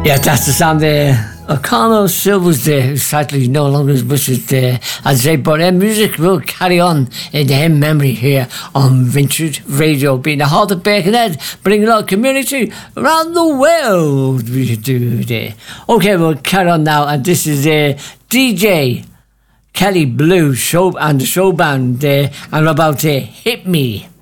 Yeah, that's the sound there. O'Connell Silver's there, who sadly no longer with us there. As I say, but music will carry on in him memory here on Vintage Radio, being the heart of Birkenhead, bringing our community around the world. We do there. Okay, we'll carry on now, and this is DJ Kelly Blue show and the show band there, and about to Hit Me.